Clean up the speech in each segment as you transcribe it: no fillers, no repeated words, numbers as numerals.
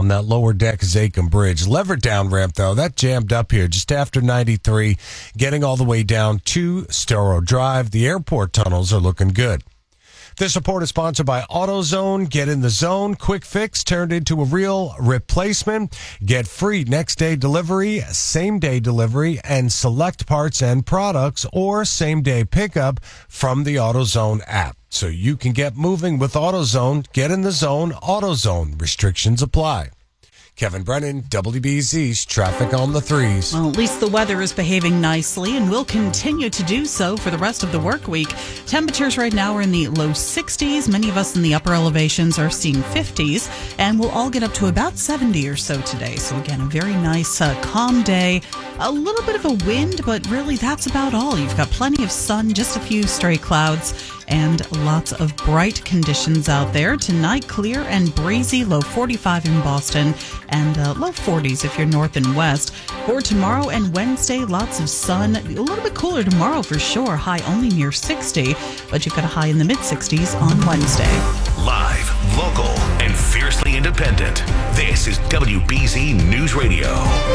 on that lower deck Zakim Bridge. Lever down ramp, though, that jammed up here just after 93, getting all the way down to Storrow Drive. The airport tunnels are looking good. This report is sponsored by AutoZone. Get in the zone. Quick fix turned into a real replacement. Get free next-day delivery, same-day delivery, and select parts and products or same-day pickup from the AutoZone app. So you can get moving with AutoZone. Get in the zone. AutoZone. Restrictions apply. Kevin Brennan, WBZ's Traffic on the Threes. Well, at least the weather is behaving nicely and will continue to do so for the rest of the work week. Temperatures right now are in the low 60s. Many of us in the upper elevations are seeing 50s, and we'll all get up to about 70 or so today. So again, a very nice, calm day. A little bit of a wind, but really that's about all. You've got plenty of sun, just a few stray clouds, and lots of bright conditions out there. Tonight, clear and breezy, low 45 in Boston, and low 40s if you're north and west. For tomorrow and Wednesday, lots of sun. A little bit cooler tomorrow for sure. High only near 60, but you've got a high in the mid-60s on Wednesday. Live, local, and fiercely independent. This is WBZ News Radio.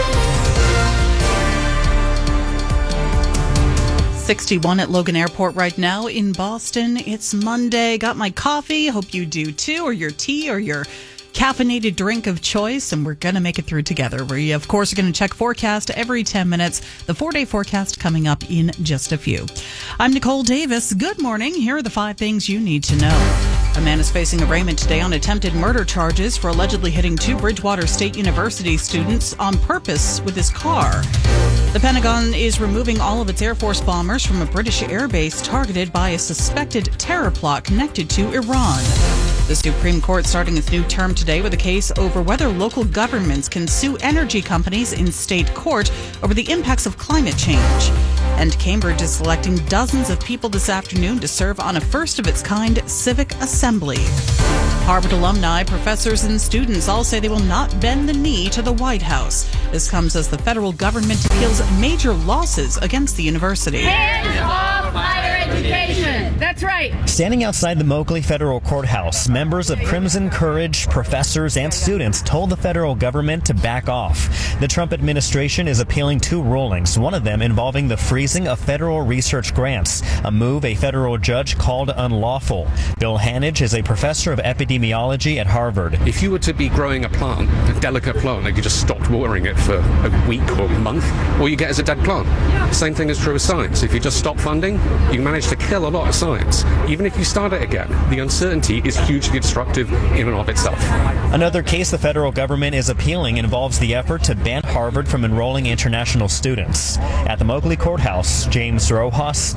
61 at Logan Airport right now in Boston. It's Monday. Got my coffee. Hope you do too, or your tea, or your caffeinated drink of choice, and we're going to make it through together. We, of course, are going to check forecast every 10 minutes. The 4-day forecast coming up in just a few. I'm Nicole Davis. Good morning. Here are the 5 things you need to know. A man is facing arraignment today on attempted murder charges for allegedly hitting 2 Bridgewater State University students on purpose with his car. The Pentagon is removing all of its Air Force bombers from a British air base targeted by a suspected terror plot connected to Iran. The Supreme Court starting its new term today with a case over whether local governments can sue energy companies in state court over the impacts of climate change. And Cambridge is selecting dozens of people this afternoon to serve on a first-of-its-kind civic assembly. Harvard alumni, professors, and students all say they will not bend the knee to the White House. This comes as the federal government appeals major losses against the university. Hands off higher education. That's right. Standing outside the Moakley Federal Courthouse, members of Crimson Courage, professors, and students told the federal government to back off. The Trump administration is appealing 2 rulings, one of them involving the freezing of federal research grants, a move a federal judge called unlawful. Bill Hanage is a professor of epidemiology at Harvard. If you were to be growing a plant, a delicate plant, like you just stopped watering it for a week or a month, all you get is a dead plant. Same thing is true with science. If you just stop funding, you manage to kill a lot of science. Even if you start it again, the uncertainty is hugely destructive in and of itself. Another case the federal government is appealing involves the effort to ban Harvard from enrolling international students. At the Moakley Courthouse, James Rojas,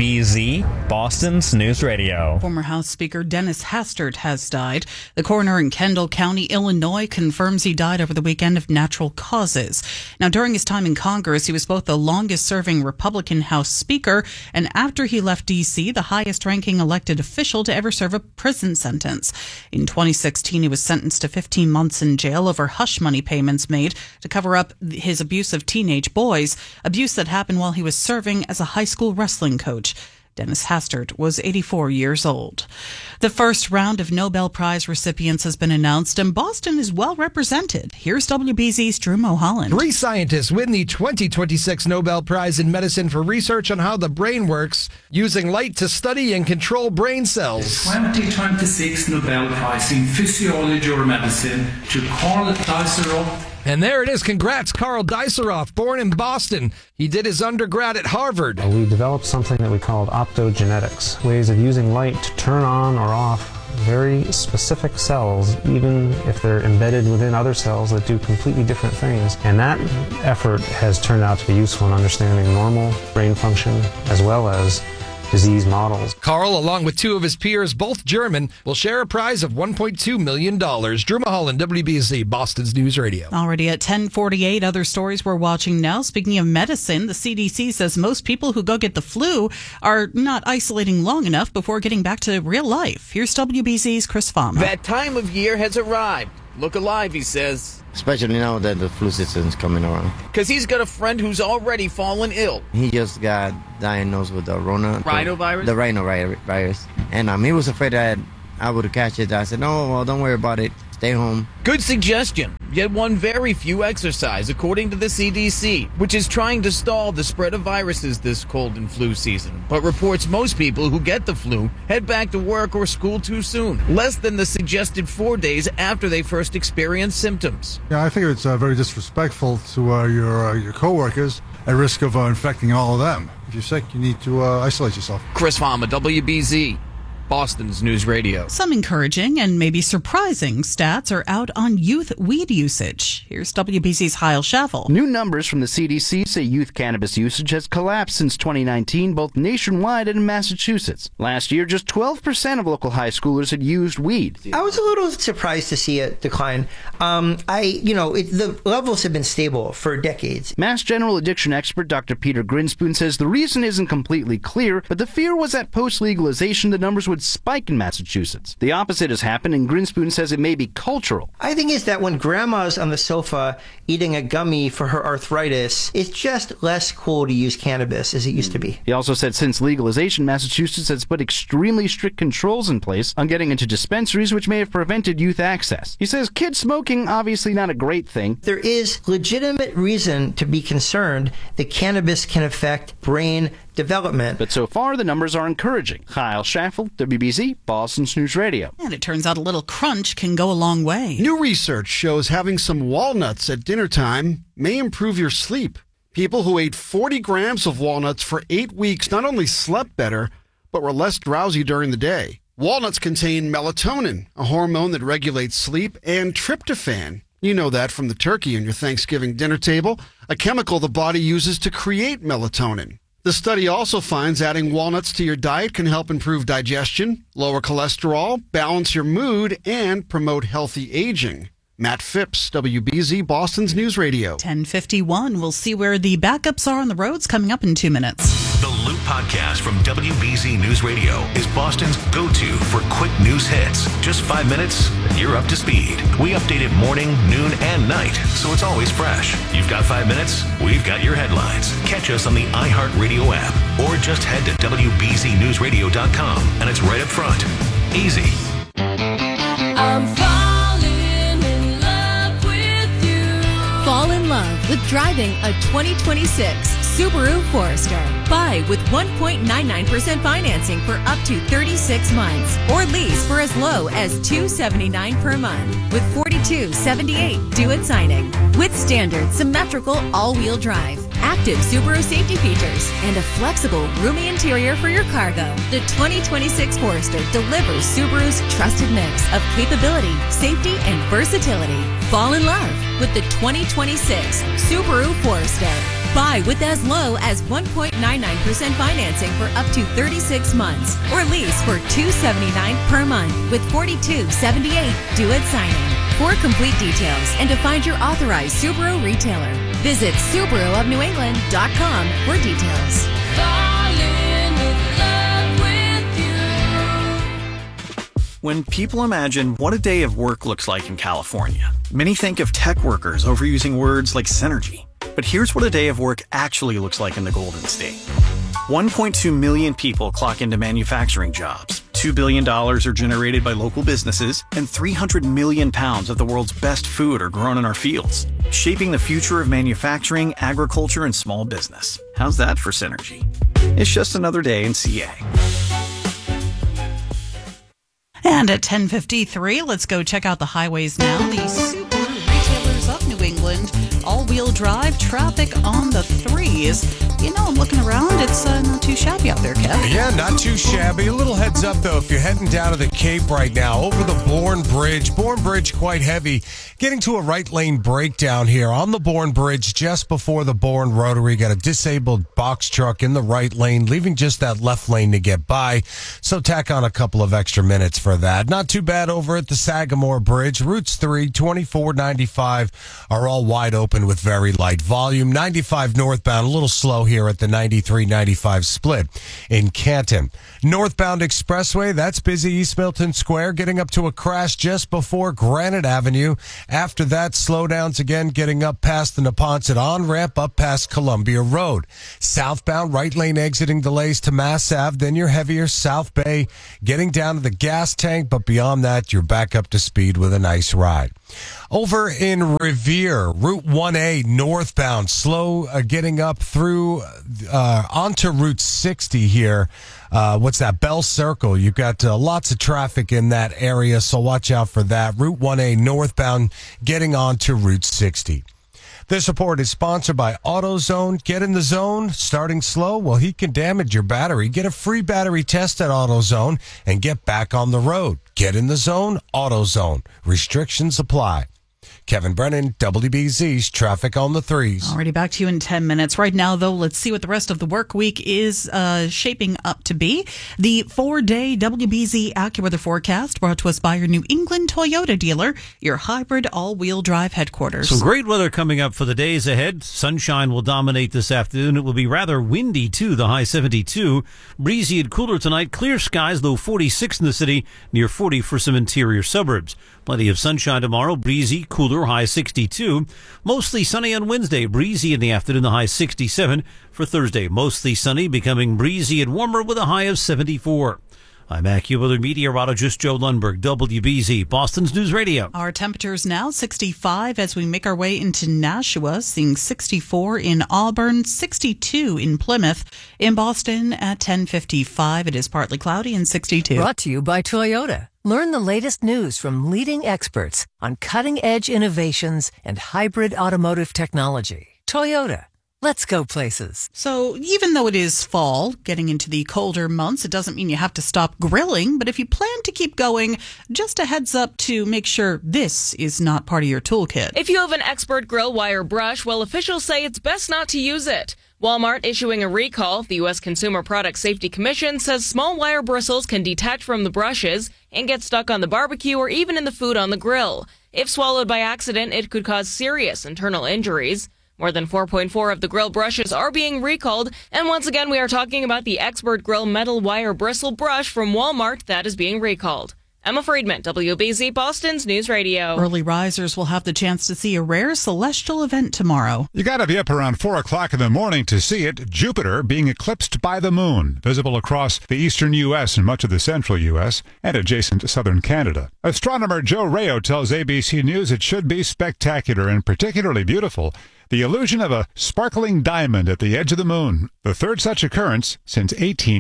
WBZ, Boston's News Radio. Former House Speaker Dennis Hastert has died. The coroner in Kendall County, Illinois, confirms he died over the weekend of natural causes. Now, during his time in Congress, he was both the longest-serving Republican House Speaker and, after he left D.C., the highest-ranking elected official to ever serve a prison sentence. In 2016, he was sentenced to 15 months in jail over hush money payments made to cover up his abuse of teenage boys, abuse that happened while he was serving as a high school wrestling coach. Dennis Hastert was 84 years old. The first round of Nobel Prize recipients has been announced, and Boston is well represented. Here's WBZ's Drew Mulholland. 3 scientists win the 2026 Nobel Prize in Medicine for research on how the brain works, using light to study and control brain cells. The 2026 Nobel Prize in Physiology or Medicine to Karl Diceroff. And there it is. Congrats, Karl Diceroff, born in Boston. He did his undergrad at Harvard. We developed something that we called optogenetics, ways of using light to turn on or off very specific cells, even if they're embedded within other cells that do completely different things. And that effort has turned out to be useful in understanding normal brain function as well as disease models. Karl, along with 2 of his peers, both German, will share a prize of $1.2 million. Drew Mulholland, WBZ, Boston's News Radio. Already at 10:48, other stories we're watching now. Speaking of medicine, the CDC says most people who go get the flu are not isolating long enough before getting back to real life. Here's WBZ's Chris Fama. That time of year has arrived. Look alive, he says. Especially now that the flu season is coming around. Because he's got a friend who's already fallen ill. He just got diagnosed with the rhinovirus? The rhinovirus. And he was afraid that I would catch it. I said, no, well, don't worry about it. Stay home. Good suggestion. yet one very few exercise, according to the CDC, which is trying to stall the spread of viruses this cold and flu season, but reports most people who get the flu head back to work or school too soon, less than the suggested 4 days after they first experience symptoms. Yeah, I think it's very disrespectful to your coworkers at risk of infecting all of them. If you're sick, you need to isolate yourself. Chris Fama, WBZ, Boston's News Radio. Some encouraging and maybe surprising stats are out on youth weed usage. Here's WBC's Kyle Schaffel. New numbers from the CDC say youth cannabis usage has collapsed since 2019, both nationwide and in Massachusetts. Last year, just 12% of local high schoolers had used weed. I was a little surprised to see it decline. The levels have been stable for decades. Mass General addiction expert Dr. Peter Grinspoon says the reason isn't completely clear, but the fear was that post-legalization the numbers would spike in Massachusetts. The opposite has happened, and Grinspoon says it may be cultural. I think it's that when grandma's on the sofa eating a gummy for her arthritis, it's just less cool to use cannabis as it used to be. He also said since legalization, Massachusetts has put extremely strict controls in place on getting into dispensaries, which may have prevented youth access. He says kids smoking, obviously not a great thing. There is legitimate reason to be concerned that cannabis can affect brain development. But so far, the numbers are encouraging. Kyle Schaffel, WBZ, Boston's News Radio. And it turns out a little crunch can go a long way. New research shows having some walnuts at dinner time may improve your sleep. People who ate 40 grams of walnuts for 8 weeks not only slept better, but were less drowsy during the day. Walnuts contain melatonin, a hormone that regulates sleep, and tryptophan. You know that from the turkey on your Thanksgiving dinner table, a chemical the body uses to create melatonin. The study also finds adding walnuts to your diet can help improve digestion, lower cholesterol, balance your mood, and promote healthy aging. Matt Phipps, WBZ, Boston's News Radio. 10:51. We'll see where the backups are on the roads coming up in 2 minutes. The Loop Podcast from WBZ News Radio is Boston's go-to for quick news hits. Just 5 minutes, you're up to speed. We update it morning, noon, and night, so it's always fresh. You've got 5 minutes, we've got your headlines. Catch us on the iHeartRadio app, or just head to WBZNewsRadio.com, and it's right up front. Easy. I'm falling in love with you. Fall in love with driving a 2026 Subaru Forester. Buy with 1.99% financing for up to 36 months, or lease for as low as $279 per month with $42.78 due at signing. With standard symmetrical all-wheel drive, active Subaru safety features, and a flexible, roomy interior for your cargo, the 2026 Forester delivers Subaru's trusted mix of capability, safety, and versatility. Fall in love with the 2026 Subaru Forester. Buy with as low as 1.99% financing for up to 36 months, or lease for $279 per month with $42.78 due at signing. For complete details and to find your authorized Subaru retailer, visit SubaruofNewEngland.com for details. Falling in love with you. When people imagine what a day of work looks like in California, many think of tech workers overusing words like synergy. But here's what a day of work actually looks like in the Golden State. 1.2 million people clock into manufacturing jobs. $2 billion are generated by local businesses, and 300 million pounds of the world's best food are grown in our fields, shaping the future of manufacturing, agriculture, and small business. How's that for synergy? It's just another day in CA. And at 10:53, let's go check out the highways now. The Subaru retailers of New England, all-wheel drive, traffic on the threes. You know, I'm looking around. It's not too shabby out there, Kev. Yeah, not too shabby. A little heads up, though, if you're heading down to the Cape right now, over the Bourne Bridge. Bourne Bridge quite heavy. Getting to a right lane breakdown here on the Bourne Bridge just before the Bourne Rotary. Got a disabled box truck in the right lane, leaving just that left lane to get by. So tack on a couple of extra minutes for that. Not too bad over at the Sagamore Bridge. Routes 3, 24, 95 are all wide open with very light volume. 95 northbound, a little slow here at the 93-95 split in Canton. Northbound Expressway, that's busy. East Milton Square, getting up to a crash just before Granite Avenue. After that, slowdowns again, getting up past the Neponset on-ramp, up past Columbia Road. Southbound, right lane exiting delays to Mass Ave, then you're heavier South Bay, getting down to the gas tank, but beyond that, you're back up to speed with a nice ride. Over in Revere, Route 1A northbound, slow getting up through onto Route 60 here. What's that? Bell Circle. You've got lots of traffic in that area, so watch out for that. Route 1A northbound getting onto Route 60. This report is sponsored by AutoZone. Get in the zone. Starting slow? Well, he can damage your battery. Get a free battery test at AutoZone and get back on the road. Get in the zone. AutoZone. Restrictions apply. Kevin Brennan, WBZ's Traffic on the Threes. Already back to you in 10 minutes. Right now, though, let's see what the rest of the work week is shaping up to be. The 4-day WBZ AccuWeather forecast brought to us by your New England Toyota dealer, your hybrid all-wheel drive headquarters. Some great weather coming up for the days ahead. Sunshine will dominate this afternoon. It will be rather windy, too, the high 72. Breezy and cooler tonight. Clear skies, low 46 in the city, near 40 for some interior suburbs. Plenty of sunshine tomorrow. Breezy, cooler, high 62. Mostly sunny on Wednesday. Breezy in the afternoon, the high 67. For Thursday, mostly sunny, becoming breezy and warmer with a high of 74. I'm AccuWeather meteorologist Joe Lundberg, WBZ, Boston's News Radio. Our temperatures now 65 as we make our way into Nashua, seeing 64 in Auburn, 62 in Plymouth. In Boston at 10:55, it is partly cloudy and 62. Brought to you by Toyota. Learn the latest news from leading experts on cutting-edge innovations and hybrid automotive technology. Toyota. Let's go places. So even though it is fall, getting into the colder months, it doesn't mean you have to stop grilling. But if you plan to keep going, just a heads up to make sure this is not part of your toolkit. If you have an expert grill wire brush, well, officials say it's best not to use it. Walmart issuing a recall. The U.S. Consumer Product Safety Commission says small wire bristles can detach from the brushes and get stuck on the barbecue or even in the food on the grill. If swallowed by accident, it could cause serious internal injuries. More than 4.4 of the grill brushes are being recalled. And once again, we are talking about the Expert Grill metal wire bristle brush from Walmart that is being recalled. Emma Friedman, WBZ, Boston's News Radio. Early risers will have the chance to see a rare celestial event tomorrow. You got to be up around 4 o'clock in the morning to see it. Jupiter being eclipsed by the moon, visible across the eastern U.S. and much of the central U.S. and adjacent to southern Canada. Astronomer Joe Rayo tells ABC News it should be spectacular and particularly beautiful. The illusion of a sparkling diamond at the edge of the moon, the third such occurrence since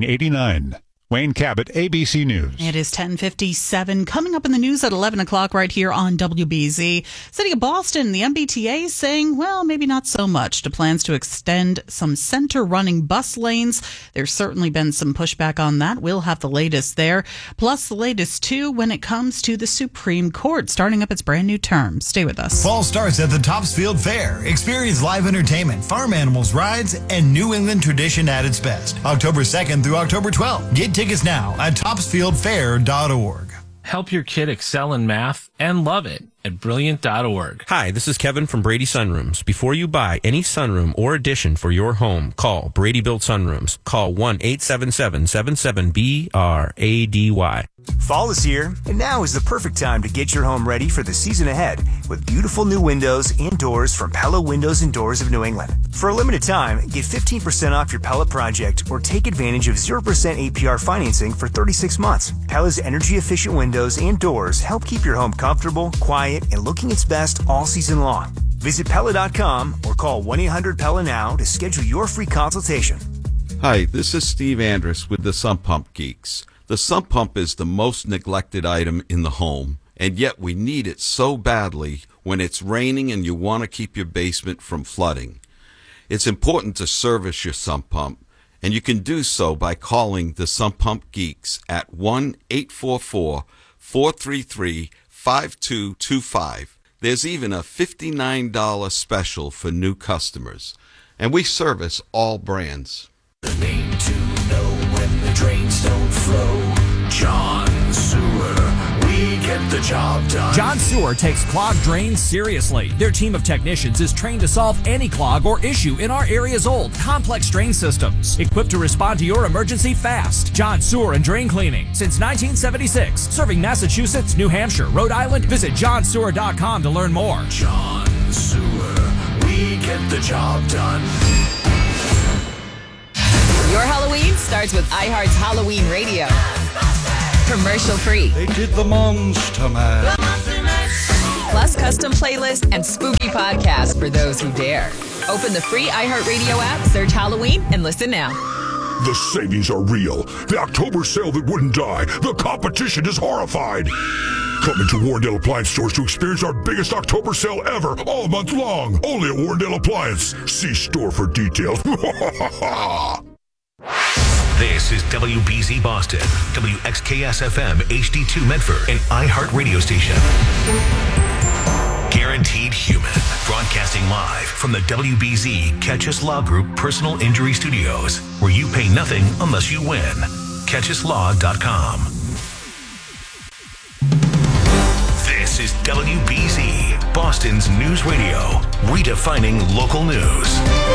1889. Wayne Cabot, ABC News. It is 10:57. Coming up in the news at 11 o'clock right here on WBZ. City of Boston, the MBTA is saying, well, maybe not so much to plans to extend some center-running bus lanes. There's certainly been some pushback on that. We'll have the latest there. Plus the latest, too, when it comes to the Supreme Court starting up its brand new term. Stay with us. Fall starts at the Topsfield Fair. Experience live entertainment, farm animals, rides, and New England tradition at its best. October 2nd through October 12th. Get tickets now at topsfieldfair.org. Help your kid excel in math and love it at Brilliant.org. Hi, this is Kevin from Brady Sunrooms. Before you buy any sunroom or addition for your home, call Brady Built Sunrooms. Call 1-877-77-BRADY. Fall is here, and now is the perfect time to get your home ready for the season ahead with beautiful new windows and doors from Pella Windows and Doors of New England. For a limited time, get 15% off your Pella project or take advantage of 0% APR financing for 36 months. Pella's energy-efficient windows and doors help keep your home comfortable, quiet, and looking its best all season long. Visit Pella.com or call 1-800-PELLA now to schedule your free consultation. Hi, this is Steve Andrus with the Sump Pump Geeks. The sump pump is the most neglected item in the home, and yet we need it so badly when it's raining and you want to keep your basement from flooding. It's important to service your sump pump, and you can do so by calling the Sump Pump Geeks at 1-844-433-5225. There's even a $59 special for new customers, and we service all brands. The name to know when the drains don't flow. John Sewer. We get the job done. John Sewer takes clogged drains seriously. Their team of technicians is trained to solve any clog or issue in our area's old, complex drain systems. Equipped to respond to your emergency fast. John Sewer and Drain Cleaning. Since 1976. Serving Massachusetts, New Hampshire, Rhode Island. Visit johnsewer.com to learn more. John Sewer. We get the job done. Your Halloween starts with iHeart's Halloween Radio. Commercial free. They did the Monster Mash. Plus plus custom playlists and spooky podcasts for those who dare. Open the free iHeartRadio app, search Halloween, and listen now. The savings are real. The October sale that wouldn't die. The competition is horrified. Come into Warrendale Appliance stores to experience our biggest October sale ever, all month long. Only at Warrendale Appliance. See store for details. This is WBZ Boston, WXKS-FM HD2 Medford, an iHeart radio station. Guaranteed Human, broadcasting live from the WBZ Catchus Law Group Personal Injury Studios, where you pay nothing unless you win. CatchusLaw.com. This is WBZ, Boston's news radio, redefining local news.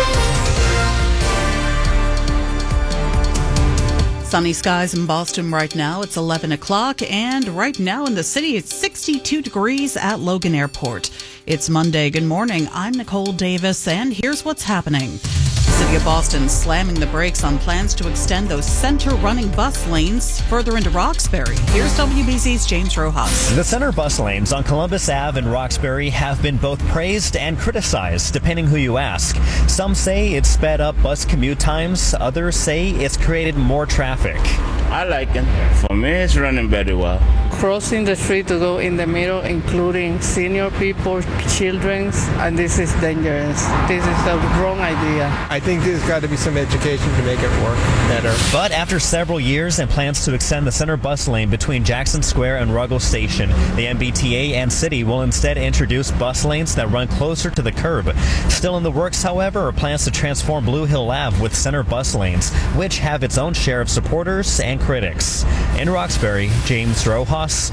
Sunny skies in Boston right now. It's 11 o'clock, and right now in the city, it's 62 degrees at Logan Airport. It's Monday. Good morning. I'm Nicole Davis, and here's what's happening. The City of Boston slamming the brakes on plans to extend those center-running bus lanes further into Roxbury. Here's WBZ's James Rojas. The center bus lanes on Columbus Ave and Roxbury have been both praised and criticized, depending who you ask. Some say it's sped up bus commute times. Others say it's created more traffic. I like it. For me, it's running very well. Crossing the street to go in the middle, including senior people, children, and this is dangerous. This is the wrong idea. I think there's got to be some education to make it work better. But after several years and plans to extend the center bus lane between Jackson Square and Ruggles Station, the MBTA and city will instead introduce bus lanes that run closer to the curb. Still in the works, however, are plans to transform Blue Hill Ave with center bus lanes, which have its own share of supporters and critics. In Roxbury, James Rojas,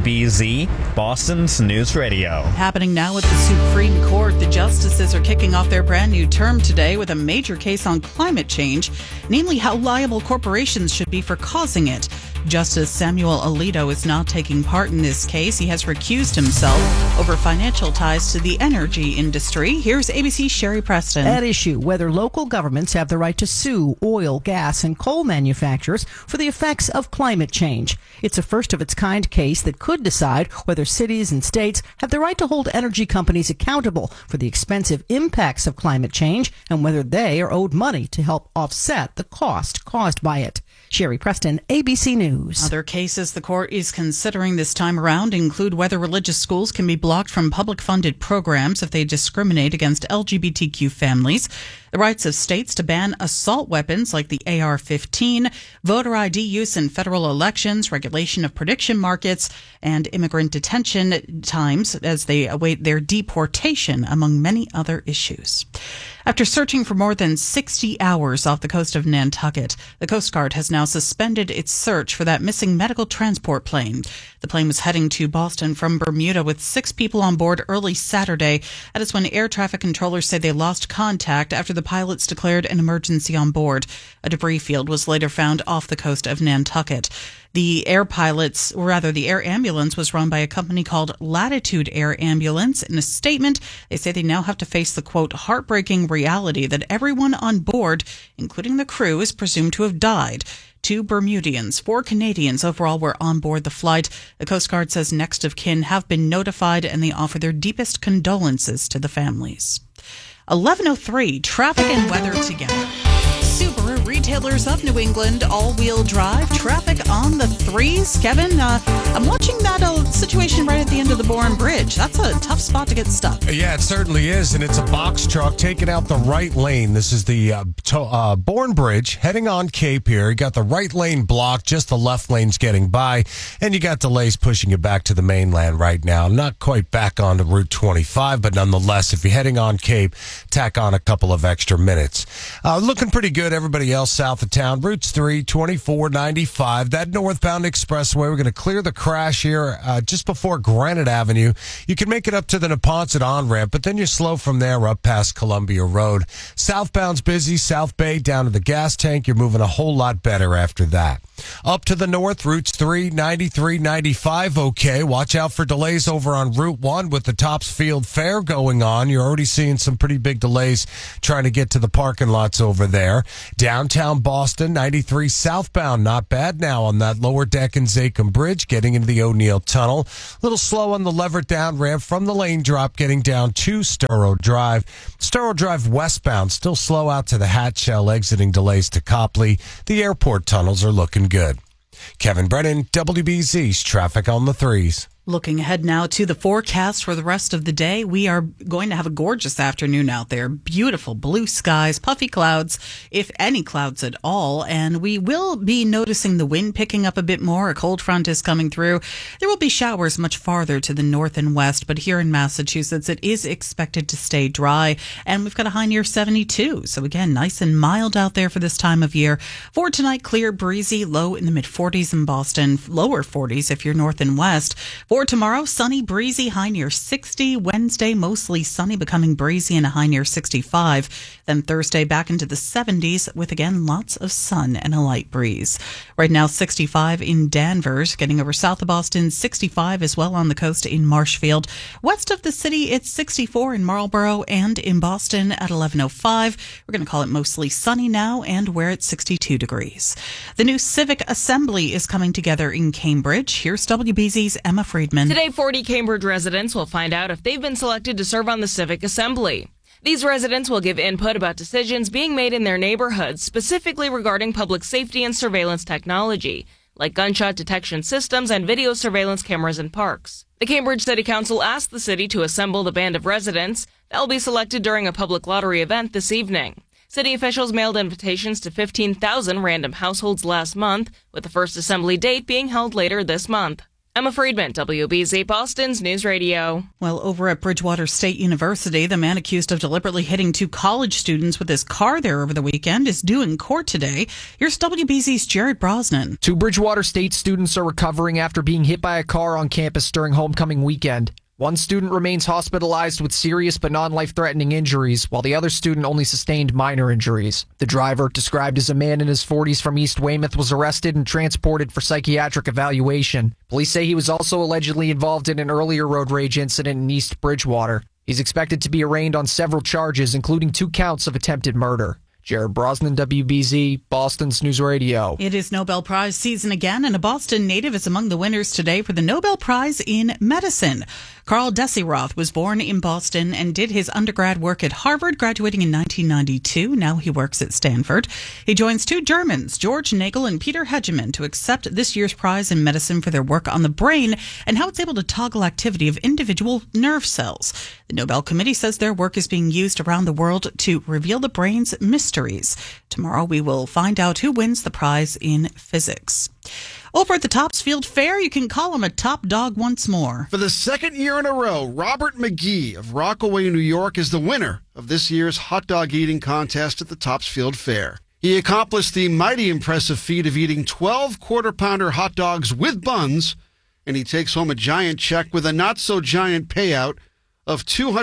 WBZ, Boston's News Radio. Happening now at the Supreme Court, the justices are kicking off their brand new term today with a major case on climate change, namely how liable corporations should be for causing it. Justice Samuel Alito is not taking part in this case. He has recused himself over financial ties to the energy industry. Here's ABC's Sherry Preston. At issue, whether local governments have the right to sue oil, gas, and coal manufacturers for the effects of climate change. It's a first-of-its-kind case that could decide whether cities and states have the right to hold energy companies accountable for the expensive impacts of climate change and whether they are owed money to help offset the cost caused by it. Sherry Preston, ABC News. Other cases the court is considering this time around include whether religious schools can be blocked from public-funded programs if they discriminate against LGBTQ families, the rights of states to ban assault weapons like the AR-15, voter ID use in federal elections, regulation of prediction markets, and immigrant detention times as they await their deportation, among many other issues. After searching for more than 60 hours off the coast of Nantucket, the Coast Guard has now suspended its search for that missing medical transport plane. The plane was heading to Boston from Bermuda with 6 people on board early Saturday. That is when air traffic controllers say they lost contact after the pilots declared an emergency on board. A debris field was later found off the coast of Nantucket. The air ambulance was run by a company called Latitude Air Ambulance. In a statement, they say they now have to face the, quote, heartbreaking reality that everyone on board, including the crew, is presumed to have died. 2 Bermudians, 4 Canadians overall were on board the flight. The Coast Guard says next of kin have been notified and they offer their deepest condolences to the families. 11:03, traffic and weather together. Subaru retailers of New England, all-wheel drive, traffic on the 3s. Kevin, I'm watching that situation right at the end of the Bourne Bridge. That's a tough spot to get stuck. Yeah, it certainly is, and it's a box truck taking out the right lane. This is the Bourne Bridge heading on Cape here. You got the right lane blocked, just the left lane's getting by, and you got delays pushing you back to the mainland right now. Not quite back onto Route 25, but nonetheless, if you're heading on Cape, tack on a couple of extra minutes. Looking pretty good. Everybody else south of town, routes 3, 24, 95, that northbound expressway. We're going to clear the crash here just before Granite Avenue. You can make it up to the Neponset on-ramp, but then you're slow from there up past Columbia Road. Southbound's busy, South Bay down to the gas tank. You're moving a whole lot better after that. Up to the north, routes 3, 93, 95, okay. Watch out for delays over on Route 1 with the Topsfield Fair going on. You're already seeing some pretty big delays trying to get to the parking lots over there. Downtown Boston, 93 southbound, not bad now. now on that lower deck in Zachem Bridge, getting into the O'Neill Tunnel. A little slow on the levered down ramp from the lane drop, getting down to Storrow Drive. Storrow Drive westbound, still slow out to the Hatchell, exiting delays to Copley. The airport tunnels are looking good. Kevin Brennan, WBZ's Traffic on the 3s. Looking ahead now to the forecast for the rest of the day. We are going to have a gorgeous afternoon out there. Beautiful blue skies, puffy clouds, if any clouds at all. And we will be noticing the wind picking up a bit more. A cold front is coming through. There will be showers much farther to the north and west, but here in Massachusetts, it is expected to stay dry. And we've got a high near 72. So again, nice and mild out there for this time of year. For tonight, clear, breezy, low in the mid 40s in Boston, lower 40s if you're north and west. For tomorrow, sunny, breezy, high near 60. Wednesday, mostly sunny, becoming breezy and a high near 65. Then Thursday, back into the 70s with, again, lots of sun and a light breeze. Right now, 65 in Danvers, getting over south of Boston, 65 as well on the coast in Marshfield. West of the city, it's 64 in Marlborough and in Boston at 11:05. We're going to call it mostly sunny now, and we're at 62 degrees. The new Civic Assembly is coming together in Cambridge. Here's WBZ's Emma Friedman. Today, 40 Cambridge residents will find out if they've been selected to serve on the Civic Assembly. These residents will give input about decisions being made in their neighborhoods, specifically regarding public safety and surveillance technology, like gunshot detection systems and video surveillance cameras in parks. The Cambridge City Council asked the city to assemble the band of residents that will be selected during a public lottery event this evening. City officials mailed invitations to 15,000 random households last month, with the first assembly date being held later this month. Emma Friedman, WBZ Boston's News Radio. Well, over at Bridgewater State University, the man accused of deliberately hitting two college students with his car there over the weekend is due in court today. Here's WBZ's Jared Brosnan. Two Bridgewater State students are recovering after being hit by a car on campus during homecoming weekend. One student remains hospitalized with serious but non-life-threatening injuries, while the other student only sustained minor injuries. The driver, described as a man in his 40s from East Weymouth, was arrested and transported for psychiatric evaluation. Police say he was also allegedly involved in an earlier road rage incident in East Bridgewater. He's expected to be arraigned on several charges, including 2 counts of attempted murder. Jared Brosnan, WBZ, Boston's News Radio. It is Nobel Prize season again, and a Boston native is among the winners today for the Nobel Prize in Medicine. Carl Desiroth was born in Boston and did his undergrad work at Harvard, graduating in 1992. Now he works at Stanford. He joins 2 Germans, George Nagel and Peter Hegemann, to accept this year's prize in medicine for their work on the brain and how it's able to toggle activity of individual nerve cells. The Nobel Committee says their work is being used around the world to reveal the brain's mysteries. Tomorrow we will find out who wins the prize in physics. Over at the Topsfield Fair, you can call him a top dog once more. For the second year in a row, Robert McGee of Rockaway, New York, is the winner of this year's hot dog eating contest at the Topsfield Fair. He accomplished the mighty impressive feat of eating 12 quarter-pounder hot dogs with buns, and he takes home a giant check with a not-so-giant payout of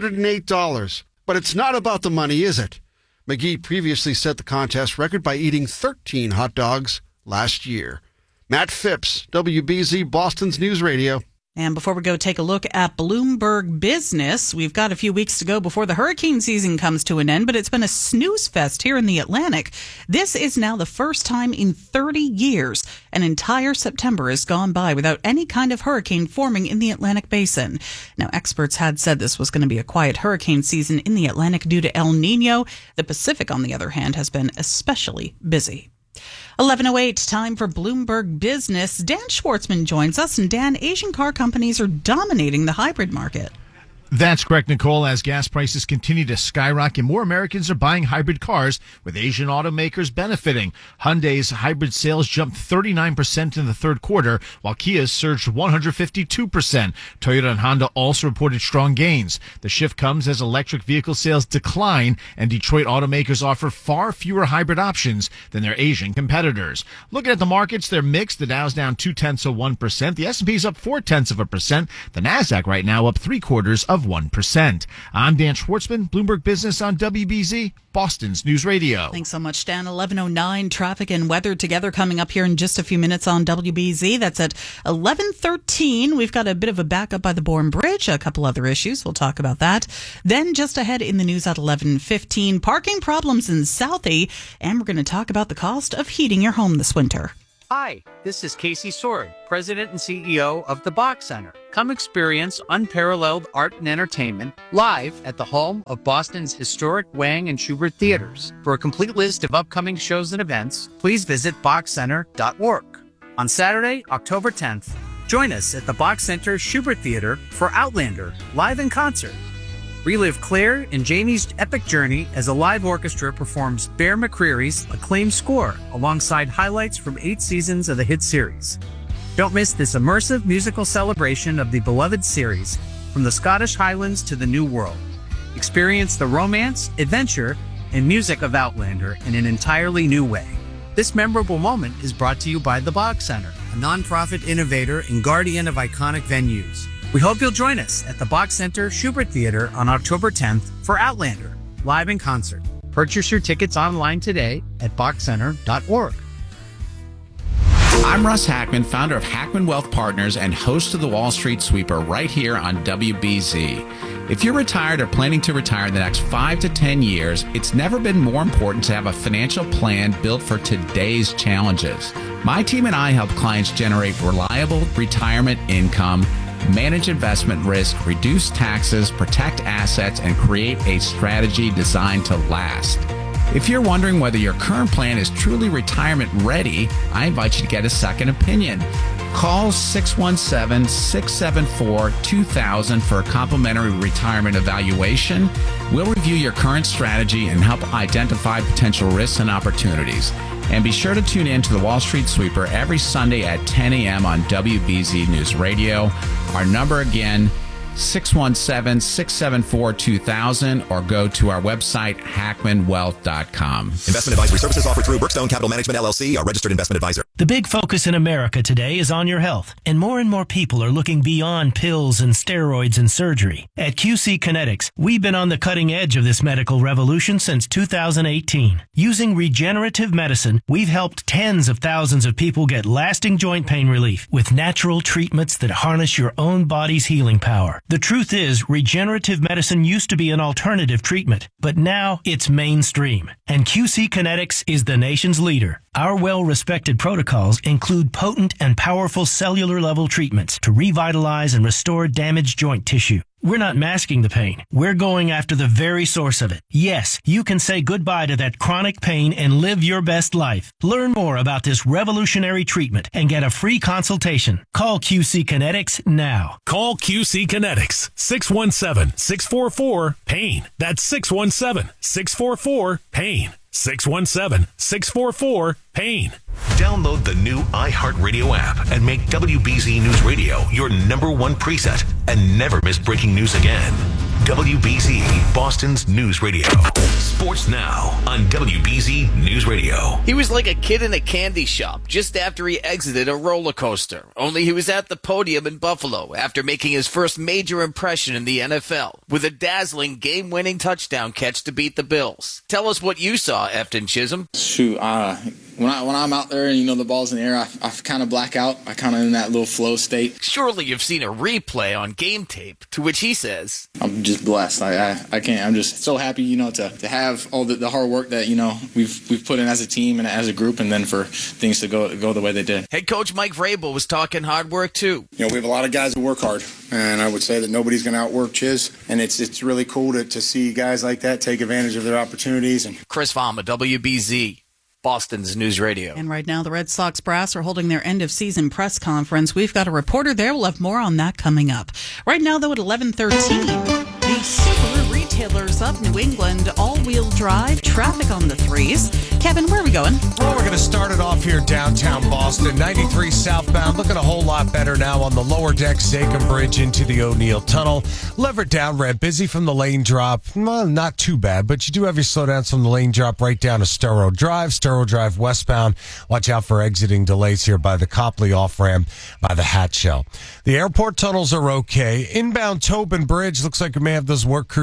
$208. But it's not about the money, is it? McGee previously set the contest record by eating 13 hot dogs last year. Matt Phipps, WBZ Boston's News Radio. And before we go take a look at Bloomberg Business, we've got a few weeks to go before the hurricane season comes to an end, but it's been a snooze fest here in the Atlantic. This is now the first time in 30 years an entire September has gone by without any kind of hurricane forming in the Atlantic basin. Now, experts had said this was going to be a quiet hurricane season in the Atlantic due to El Nino. The Pacific, on the other hand, has been especially busy. 11:08, time for Bloomberg Business. Dan Schwartzman joins us. And Dan, Asian car companies are dominating the hybrid market. That's correct, Nicole. As gas prices continue to skyrocket, more Americans are buying hybrid cars, with Asian automakers benefiting. Hyundai's hybrid sales jumped 39% in the third quarter, while Kia's surged 152%. Toyota and Honda also reported strong gains. The shift comes as electric vehicle sales decline, and Detroit automakers offer far fewer hybrid options than their Asian competitors. Looking at the markets, they're mixed. The Dow's down 0.2%. The S&P's up 0.4%. The Nasdaq right now up 0.75%. I'm Dan Schwartzman, Bloomberg Business on WBZ, Boston's News Radio. Thanks so much, Dan. 11:09, traffic and weather together coming up here in just a few minutes on WBZ. That's at 11:13. We've got a bit of a backup by the Bourne Bridge, a couple other issues. We'll talk about that. Then just ahead in the news at 11:15, parking problems in Southie, and we're going to talk about the cost of heating your home this winter. Hi, this is Casey Sword, President and CEO of the Bach Center. Come experience unparalleled art and entertainment live at the home of Boston's historic Wang and Schubert theaters. For a complete list of upcoming shows and events, please visit BachCenter.org. On Saturday, October 10th, join us at the Bach Center Schubert Theater for Outlander, live in concert. Relive Claire and Jamie's epic journey as a live orchestra performs Bear McCreary's acclaimed score alongside highlights from 8 seasons of the hit series. Don't miss this immersive musical celebration of the beloved series from the Scottish Highlands to the New World. Experience the romance, adventure, and music of Outlander in an entirely new way. This memorable moment is brought to you by the Bach Center, a nonprofit innovator and guardian of iconic venues. We hope you'll join us at the Bach Center Schubert Theater on October 10th for Outlander, live in concert. Purchase your tickets online today at BachCenter.org. I'm Russ Hackman, founder of Hackman Wealth Partners and host of the Wall Street Sweeper right here on WBZ. If you're retired or planning to retire in the next 5 to 10 years, it's never been more important to have a financial plan built for today's challenges. My team and I help clients generate reliable retirement income, manage investment risk, reduce taxes, protect assets, and create a strategy designed to last. If you're wondering whether your current plan is truly retirement ready, I invite you to get a second opinion. Call 617-674-2000 for a complimentary retirement evaluation. We'll review your current strategy and help identify potential risks and opportunities. And be sure to tune in to the Wall Street Sweeper every Sunday at 10 a.m. on WBZ News Radio. Our number again, 617-674-2000, or go to our website, hackmanwealth.com. Investment advisory services offered through Brookstone Capital Management, LLC, a registered investment advisor. The big focus in America today is on your health, and more people are looking beyond pills and steroids and surgery. At QC Kinetics, we've been on the cutting edge of this medical revolution since 2018. Using regenerative medicine, we've helped tens of thousands of people get lasting joint pain relief with natural treatments that harness your own body's healing power. The truth is, regenerative medicine used to be an alternative treatment, but now it's mainstream. And QC Kinetics is the nation's leader. Our well-respected protocols include potent and powerful cellular-level treatments to revitalize and restore damaged joint tissue. We're not masking the pain. We're going after the very source of it. Yes, you can say goodbye to that chronic pain and live your best life. Learn more about this revolutionary treatment and get a free consultation. Call QC Kinetics now. Call QC Kinetics, 617-644-PAIN. That's 617-644-PAIN. 617-644-PAIN. Download the new iHeartRadio app and make WBZ News Radio your #1 preset and never miss breaking news again. WBZ, Boston's news radio. Sports now on WBZ News Radio. He was like a kid in a candy shop just after he exited a roller coaster. Only he was at the podium in Buffalo after making his first major impression in the NFL with a dazzling game-winning touchdown catch to beat the Bills. Tell us what you saw, Efton Chisholm. Shoot, when I'm out there and, the ball's in the air, I kind of black out. I kind of in that little flow state. Surely you've seen a replay on game tape, to which he says, I'm just blessed. I can't. I'm just so happy, to have all the hard work that, we've put in as a team and as a group, and then for things to go the way they did. Head coach Mike Vrabel was talking hard work, too. We have a lot of guys who work hard, and I would say that nobody's going to outwork Chiz, and it's really cool to see guys like that take advantage of their opportunities. And Chris Fama, WBZ. Boston's News Radio. And right now, the Red Sox brass are holding their end-of-season press conference. We've got a reporter there. We'll have more on that coming up. Right now, though, at 11:13, the Subaru retailers of New England, all-wheel drive, traffic on the threes. Kevin, where are we going? Well, we're going to start it off here downtown Boston. 93 southbound, looking a whole lot better now on the lower deck, Zakim Bridge into the O'Neill Tunnel. Leverett down, red, busy from the lane drop. Well, not too bad, but you do have your slowdowns from the lane drop right down to Storrow Drive. Storrow Drive westbound. Watch out for exiting delays here by the Copley off-ramp by the Hatchell. The airport tunnels are okay. Inbound Tobin Bridge, looks like we may have those work crews set up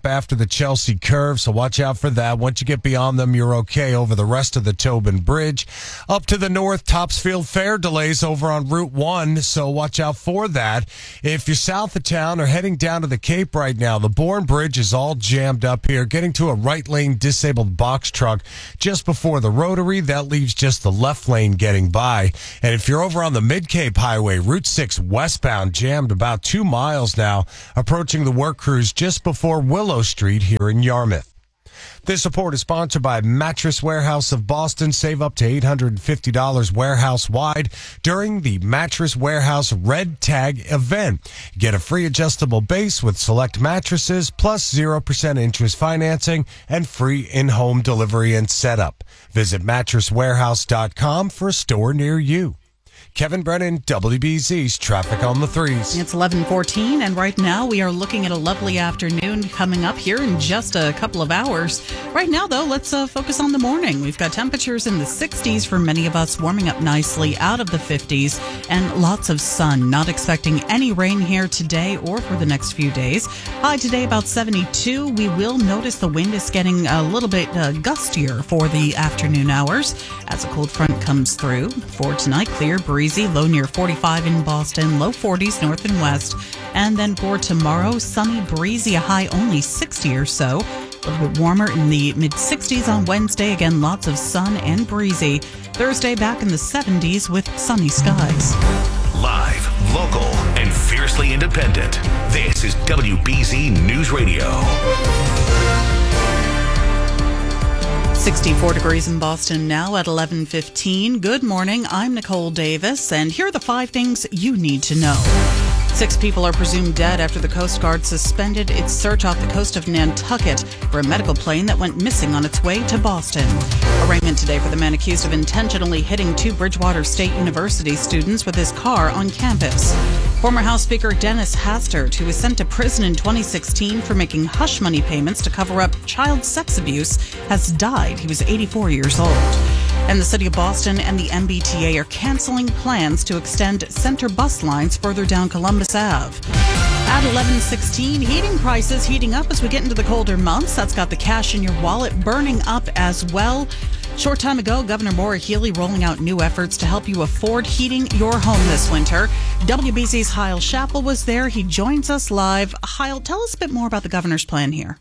after the Chelsea curve, so watch out for that. Once you get beyond them, you're okay over the rest of the Tobin Bridge. Up to the north, Topsfield Fair delays over on Route 1, so watch out for that. If you're south of town or heading down to the Cape right now, the Bourne Bridge is all jammed up here, getting to a right lane disabled box truck just before the Rotary. That leaves just the left lane getting by. And if you're over on the Mid-Cape Highway, Route 6 westbound jammed about 2 miles now, approaching the work crews just before Willow Street here in Yarmouth. This report is sponsored by Mattress Warehouse of Boston. Save up to $850 warehouse-wide during the Mattress Warehouse Red Tag event. Get a free adjustable base with select mattresses, plus 0% interest financing and free in-home delivery and setup. Visit mattresswarehouse.com for a store near you. Kevin Brennan, WBZ's Traffic on the Threes. It's 11:14, and right now we are looking at a lovely afternoon coming up here in just a couple of hours. Right now, though, let's focus on the morning. We've got temperatures in the 60s for many of us, warming up nicely out of the 50s, and lots of sun. Not expecting any rain here today or for the next few days. High today about 72. We will notice the wind is getting a little bit gustier for the afternoon hours as a cold front comes through. For tonight, clear, breezy, low near 45 in Boston, low 40s north and west. And then for tomorrow, sunny, breezy, a high only 60 or so. A little bit warmer in the mid-60s on Wednesday. Again, lots of sun and breezy. Thursday back in the 70s with sunny skies. Live, local, and fiercely independent. This is WBZ News Radio. 64 degrees in Boston now at 11:15. Good morning. I'm Nicole Davis, and here are the 5 things you need to know. 6 people are presumed dead after the Coast Guard suspended its search off the coast of Nantucket for a medical plane that went missing on its way to Boston. Arraignment today for the man accused of intentionally hitting 2 Bridgewater State University students with his car on campus. Former House Speaker Dennis Hastert, who was sent to prison in 2016 for making hush money payments to cover up child sex abuse, has died. He was 84 years old. And the city of Boston and the MBTA are canceling plans to extend center bus lines further down Columbus Ave. At 11:16, heating prices heating up as we get into the colder months. That's got the cash in your wallet burning up as well. Short time ago, Governor Maura Healey rolling out new efforts to help you afford heating your home this winter. WBZ's Hyle Chappell was there. He joins us live. Hyle, tell us a bit more about the governor's plan here.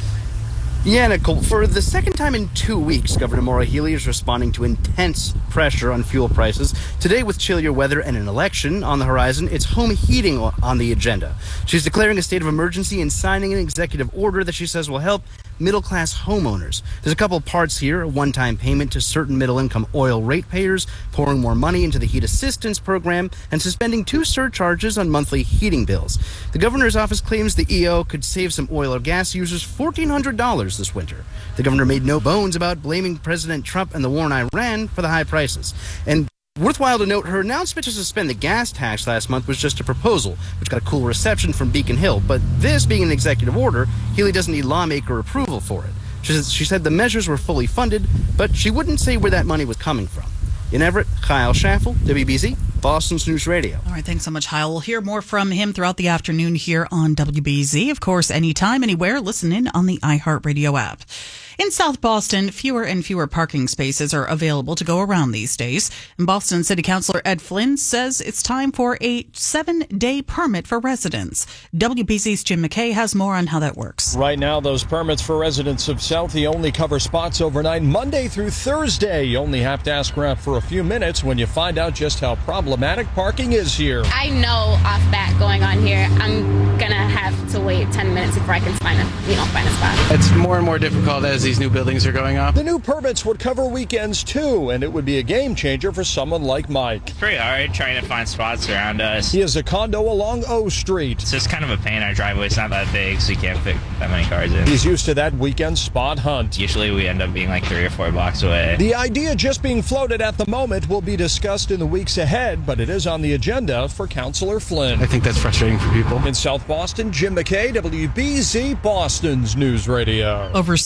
Yeah, Nicole, for the second time in 2 weeks, Governor Maura Healey is responding to intense pressure on fuel prices. Today, with chillier weather and an election on the horizon, it's home heating on the agenda. She's declaring a state of emergency and signing an executive order that she says will help middle-class homeowners. There's a couple parts here: a one-time payment to certain middle-income oil ratepayers, pouring more money into the heat assistance program, and suspending 2 surcharges on monthly heating bills. The governor's office claims the EO could save some oil or gas users $1,400 this winter. The governor made no bones about blaming President Trump and the war in Iran for the high prices. And worthwhile to note, her announcement to suspend the gas tax last month was just a proposal, which got a cool reception from Beacon Hill. But this being an executive order, Healey doesn't need lawmaker approval for it. She said the measures were fully funded, but she wouldn't say where that money was coming from. In Everett, Hyle Chappell, WBZ, Boston's News Radio. All right, thanks so much, Hyle. We'll hear more from him throughout the afternoon here on WBZ. Of course, anytime, anywhere, listen in on the iHeartRadio app. In South Boston, fewer and fewer parking spaces are available to go around these days. And Boston City Councilor Ed Flynn says it's time for a 7-day permit for residents. WBZ's Jim McKay has more on how that works. Right now, those permits for residents of Southie only cover spots overnight Monday through Thursday. You only have to ask around for a few minutes when you find out just how problematic parking is here. I know off bat going on here, I'm going to have to wait 10 minutes before I can find a spot. It's more and more difficult as these new buildings are going up. The new permits would cover weekends too, and it would be a game changer for someone like Mike. It's pretty hard trying to find spots around us. He has a condo along O Street. It's just kind of a pain. Our driveway's not that big, so you can't fit that many cars in. He's used to that weekend spot hunt. Usually we end up being like 3 or 4 blocks away. The idea just being floated at the moment will be discussed in the weeks ahead, but it is on the agenda for Councilor Flynn. I think that's frustrating for people. In South Boston, Jim McKay, WBZ, Boston's News Radio. Overseas now,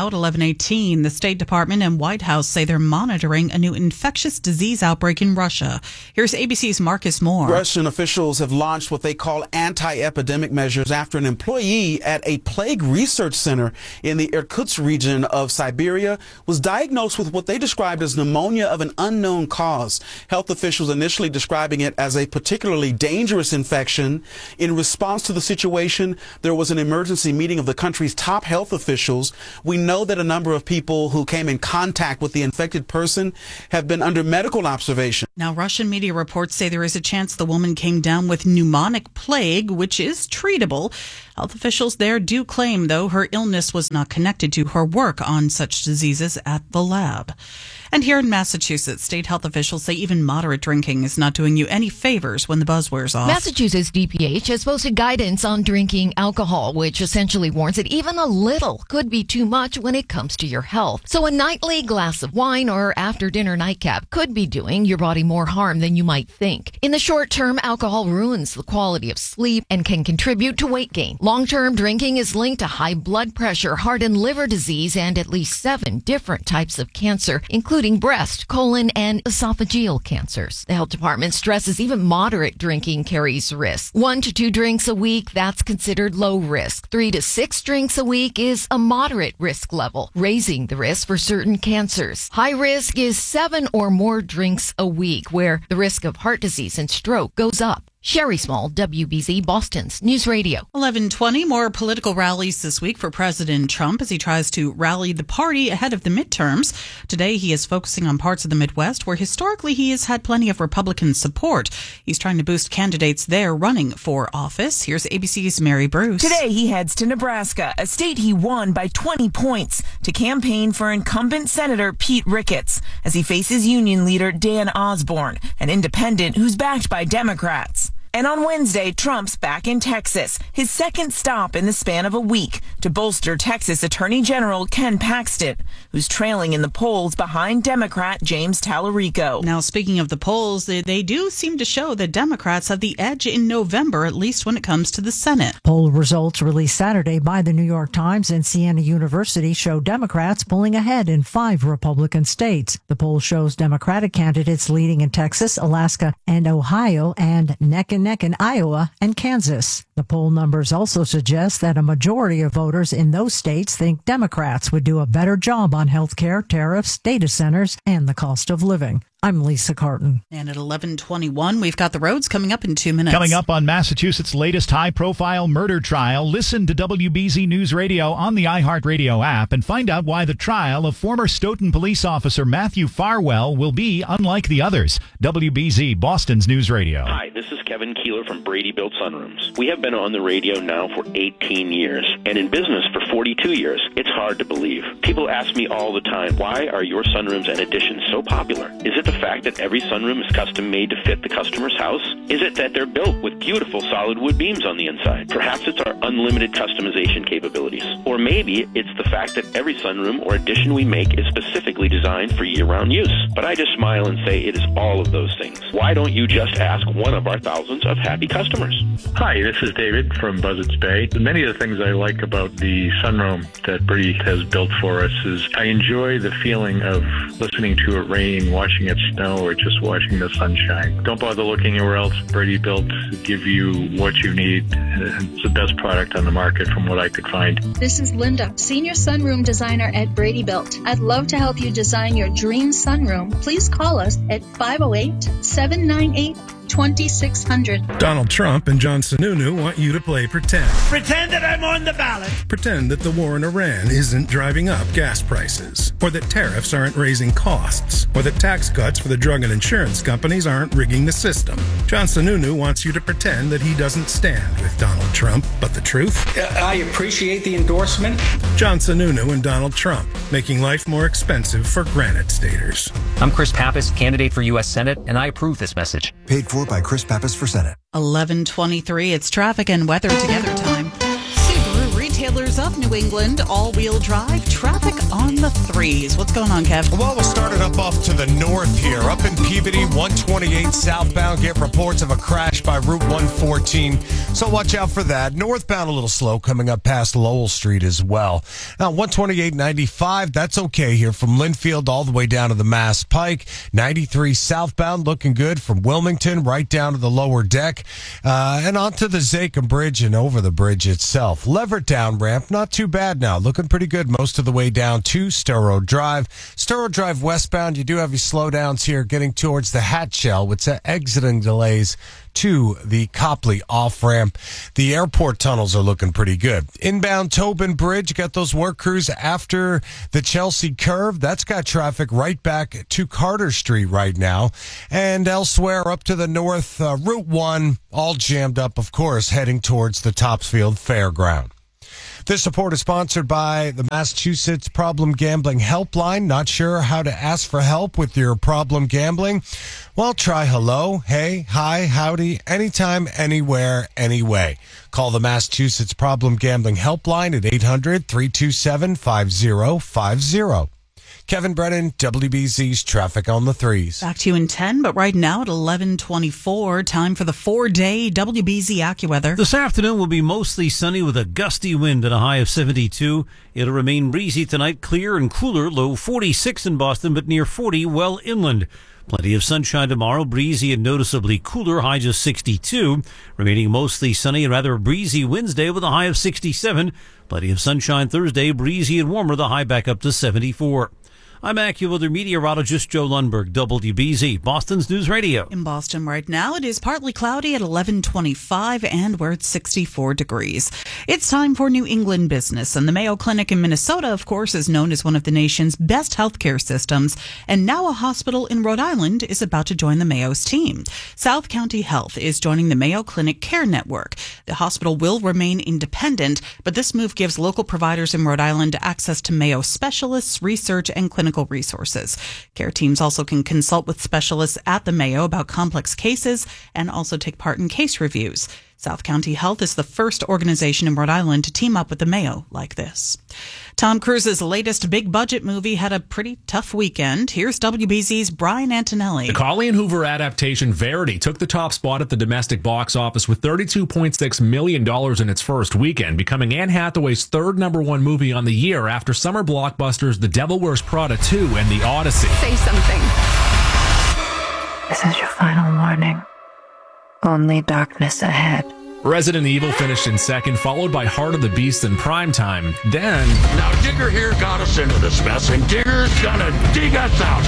at 11:18. The State Department and White House say they're monitoring a new infectious disease outbreak in Russia. Here's ABC's Marcus Moore. Russian officials have launched what they call anti-epidemic measures after an employee at a plague research center in the Irkutsk region of Siberia was diagnosed with what they described as pneumonia of an unknown cause. Health officials initially describing it as a particularly dangerous infection. In response to the situation, there was an emergency meeting of the country's top health officials. We know that a number of people who came in contact with the infected person have been under medical observation. Now, Russian media reports say there is a chance the woman came down with pneumonic plague, which is treatable. Health officials there do claim, though, her illness was not connected to her work on such diseases at the lab. And here in Massachusetts, state health officials say even moderate drinking is not doing you any favors when the buzz wears off. Massachusetts DPH has posted guidance on drinking alcohol, which essentially warns that even a little could be too much when it comes to your health. So a nightly glass of wine or after-dinner nightcap could be doing your body more harm than you might think. In the short term, alcohol ruins the quality of sleep and can contribute to weight gain. Long-term drinking is linked to high blood pressure, heart and liver disease, and at least 7 different types of cancer, including breast, colon, and esophageal cancers. The health department stresses even moderate drinking carries risk. 1 to 2 drinks a week, that's considered low risk. 3 to 6 drinks a week is a moderate risk level, raising the risk for certain cancers. High risk is 7 or more drinks a week, where the risk of heart disease and stroke goes up. Sherry Small, WBZ, Boston's News Radio. 11:20, more political rallies this week for President Trump as he tries to rally the party ahead of the midterms. Today, he is focusing on parts of the Midwest where historically he has had plenty of Republican support. He's trying to boost candidates there running for office. Here's ABC's Mary Bruce. Today, he heads to Nebraska, a state he won by 20 points, to campaign for incumbent Senator Pete Ricketts as he faces union leader Dan Osborne, an independent who's backed by Democrats. And on Wednesday, Trump's back in Texas, his second stop in the span of a week to bolster Texas Attorney General Ken Paxton, who's trailing in the polls behind Democrat James Tallarico. Now, speaking of the polls, they do seem to show that Democrats have the edge in November, at least when it comes to the Senate. Poll results released Saturday by the New York Times and Siena University show Democrats pulling ahead in 5 Republican states. The poll shows Democratic candidates leading in Texas, Alaska, and Ohio, and neck and neck in Iowa and Kansas. The poll numbers also suggest that a majority of voters in those states think Democrats would do a better job on health care, tariffs, data centers, and the cost of living. I'm Lisa Carton. And at 11:21, we've got the roads coming up in 2 minutes. Coming up on Massachusetts' latest high-profile murder trial, listen to WBZ News Radio on the iHeartRadio app and find out why the trial of former Stoughton police officer Matthew Farwell will be unlike the others. WBZ, Boston's News Radio. Hi, this is Kevin Keeler from Brady Built Sunrooms. We have been on the radio now for 18 years and in business for 42 years. It's hard to believe. People ask me all the time, why are your sunrooms and additions so popular? Is it the fact that every sunroom is custom made to fit the customer's house? Is it that they're built with beautiful solid wood beams on the inside? Perhaps it's our unlimited customization capabilities. Or maybe it's the fact that every sunroom or addition we make is specifically designed for year-round use. But I just smile and say it is all of those things. Why don't you just ask one of our thousands of happy customers? Hi, this is David from Buzzards Bay. Many of the things I like about the sunroom that Brady has built for us is I enjoy the feeling of listening to it rain, watching it snow, or just watching the sunshine. Don't bother looking anywhere else. Brady Built give you what you need. It's the best product on the market from what I could find. This is Linda, Senior Sunroom Designer at Brady Built. I'd love to help you design your dream sunroom. Please call us at 508-798-2600. Donald Trump and John Sununu want you to play pretend. Pretend that I'm on the ballot. Pretend that the war in Iran isn't driving up gas prices, or that tariffs aren't raising costs, or that tax cuts for the drug and insurance companies aren't rigging the system. John Sununu wants you to pretend that he doesn't stand with Donald Trump, but the truth? I appreciate the endorsement. John Sununu and Donald Trump, making life more expensive for Granite Staters. I'm Chris Pappas, candidate for U.S. Senate, and I approve this message. Paid for by Chris Pappas for Senate. 11:23, it's traffic and weather together time. Subaru retailers up of New England, all-wheel drive, traffic on the threes. What's going on, Kev? Well, we'll start it up off to the north here. Up in Peabody, 128 southbound. Get reports of a crash by Route 114. So watch out for that. Northbound a little slow coming up past Lowell Street as well. Now, 128-95, that's okay here from Linfield all the way down to the Mass Pike. 93 southbound looking good from Wilmington right down to the lower deck. And onto the Zakim Bridge and over the bridge itself. Leverett down ramp, not too bad now. Looking pretty good most of the way down to Storrow Drive. Storrow Drive westbound, you do have your slowdowns here getting towards the Hatchell with exiting delays to the Copley off-ramp. The airport tunnels are looking pretty good. Inbound Tobin Bridge, got those work crews after the Chelsea curve. That's got traffic right back to Carter Street right now. And elsewhere up to the north, Route 1, all jammed up, of course, heading towards the Topsfield Fairground. This report is sponsored by the Massachusetts Problem Gambling Helpline. Not sure how to ask for help with your problem gambling? Well, try hello, hey, hi, howdy, anytime, anywhere, anyway. Call the Massachusetts Problem Gambling Helpline at 800-327-5050. Kevin Brennan, WBZ's Traffic on the Threes. Back to you in 10, but right now at 11:24, time for the 4-day WBZ AccuWeather. This afternoon will be mostly sunny with a gusty wind and a high of 72. It'll remain breezy tonight, clear and cooler, low 46 in Boston, but near 40 well inland. Plenty of sunshine tomorrow, breezy and noticeably cooler, high just 62. Remaining mostly sunny and rather breezy Wednesday with a high of 67. Plenty of sunshine Thursday, breezy and warmer, the high back up to 74. I'm AccuWeather meteorologist Joe Lundberg, WBZ, Boston's News Radio. In Boston right now, it is partly cloudy at 11:25, and we're at 64 degrees. It's time for New England business, and the Mayo Clinic in Minnesota, of course, is known as one of the nation's best healthcare systems, and now a hospital in Rhode Island is about to join the Mayo's team. South County Health is joining the Mayo Clinic Care Network. The hospital will remain independent, but this move gives local providers in Rhode Island access to Mayo specialists, research, and clinical resources. Care teams also can consult with specialists at the Mayo about complex cases and also take part in case reviews. South County Health is the first organization in Rhode Island to team up with the Mayo like this. Tom Cruise's latest big-budget movie had a pretty tough weekend. Here's WBZ's Brian Antonelli. The Colleen Hoover adaptation Verity took the top spot at the domestic box office with $32.6 million in its first weekend, becoming Anne Hathaway's third #1 movie on the year after summer blockbusters The Devil Wears Prada 2 and The Odyssey. Say something. This is your final warning. Only darkness ahead. Resident Evil finished in second, followed by Heart of the Beast in primetime. Then... Now Digger here got us into this mess, and Digger's gonna dig us out.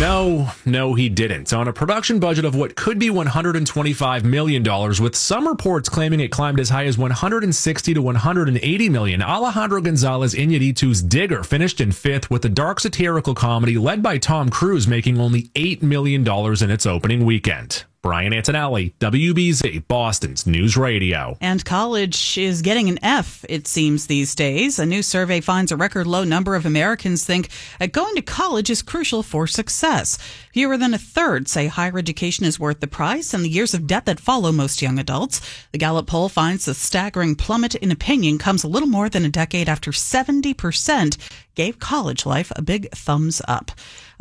No, he didn't. On a production budget of what could be $125 million, with some reports claiming it climbed as high as $160 to $180 million, Alejandro González Iñárritu's Digger finished in fifth, with the dark satirical comedy led by Tom Cruise making only $8 million in its opening weekend. Brian Antonelli, WBZ, Boston's News Radio. And college is getting an F, it seems, these days. A new survey finds a record low number of Americans think that going to college is crucial for success. Fewer than a third say higher education is worth the price and the years of debt that follow most young adults. The Gallup poll finds the staggering plummet in opinion comes a little more than a decade after 70% gave college life a big thumbs up.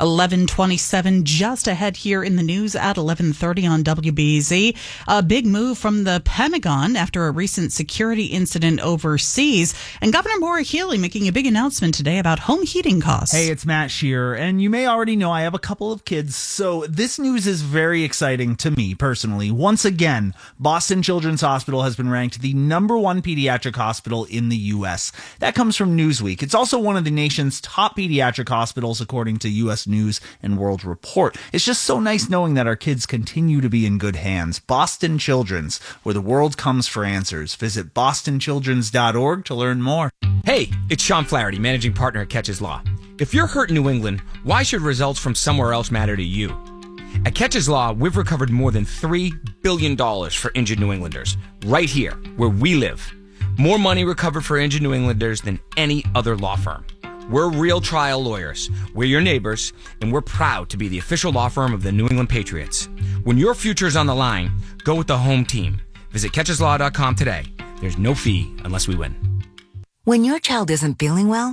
11:27 just ahead here in the news at 11:30 on WBZ. A big move from the Pentagon after a recent security incident overseas. And Governor Maura Healey making a big announcement today about home heating costs. Hey, it's Matt Shearer, and you may already know I have a couple of kids, so this news is very exciting to me personally. Once again, Boston Children's Hospital has been ranked the #1 pediatric hospital in the U.S. That comes from Newsweek. It's also one of the nation's top pediatric hospitals according to U.S. News and World Report. It's just so nice knowing that our kids continue to be in good hands. Boston Children's, where the world comes for answers. Visit bostonchildrens.org to learn more. Hey, it's Sean Flaherty, managing partner at Catches Law. If you're hurt in New England, why should results from somewhere else matter to you? At Catches Law, we've recovered more than $3 billion for injured New Englanders, right here, where we live. More money recovered for injured New Englanders than any other law firm. We're real trial lawyers. We're your neighbors, and we're proud to be the official law firm of the New England Patriots. When your future is on the line, go with the home team. Visit catcheslaw.com today. There's no fee unless we win. When your child isn't feeling well,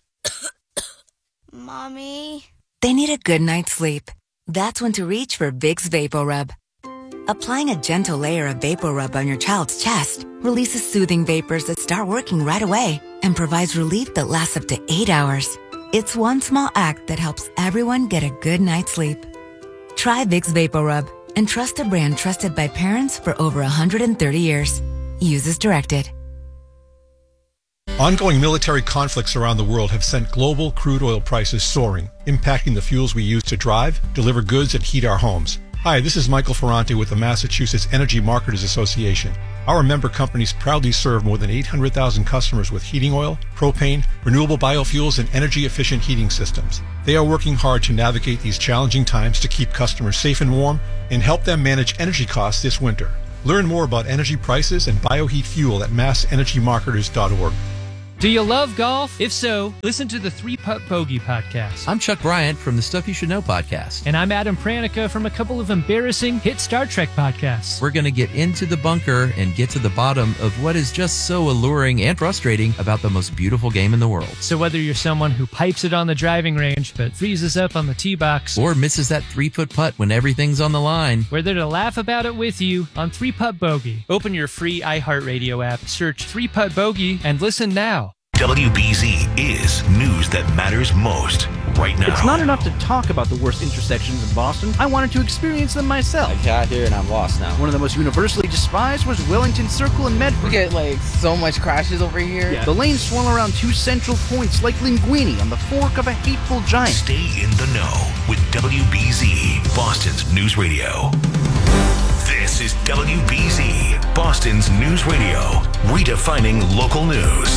Mommy? they need a good night's sleep. That's when to reach for Vicks VapoRub. Applying a gentle layer of VapoRub on your child's chest releases soothing vapors that start working right away and provides relief that lasts up to 8 hours. It's one small act that helps everyone get a good night's sleep. Try Vicks VapoRub and trust a brand trusted by parents for over 130 years. Use as directed. Ongoing military conflicts around the world have sent global crude oil prices soaring, impacting the fuels we use to drive, deliver goods, and heat our homes. Hi, this is Michael Ferrante with the Massachusetts Energy Marketers Association. Our member companies proudly serve more than 800,000 customers with heating oil, propane, renewable biofuels, and energy-efficient heating systems. They are working hard to navigate these challenging times to keep customers safe and warm and help them manage energy costs this winter. Learn more about energy prices and bioheat fuel at massenergymarketers.org. Do you love golf? If so, listen to the 3 Putt Bogey podcast. I'm Chuck Bryant from the Stuff You Should Know podcast. And I'm Adam Pranica from a couple of embarrassing hit Star Trek podcasts. We're going to get into the bunker and get to the bottom of what is just so alluring and frustrating about the most beautiful game in the world. So whether you're someone who pipes it on the driving range but freezes up on the tee box, or misses that 3-foot putt when everything's on the line, we're there to laugh about it with you on 3 Putt Bogey. Open your free iHeartRadio app, search 3 Putt Bogey, and listen now. WBZ is news that matters most right now. It's not enough to talk about the worst intersections in Boston. I wanted to experience them myself. I got here and I'm lost now. One of the most universally despised was Wellington Circle in Medford. We get so much crashes over here. Yeah. The lanes swirl around 2 central points like Linguini on the fork of a hateful giant. Stay in the know with WBZ, Boston's news radio. This is WBZ, Boston's news radio, redefining local news.